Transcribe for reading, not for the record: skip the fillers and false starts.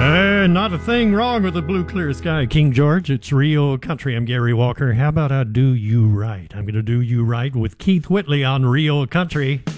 Not a thing wrong with the blue clear sky, King George. It's Rio Country. I'm Gary Walker. How about I do you right? I'm going to do you right with Keith Whitley on Rio Country.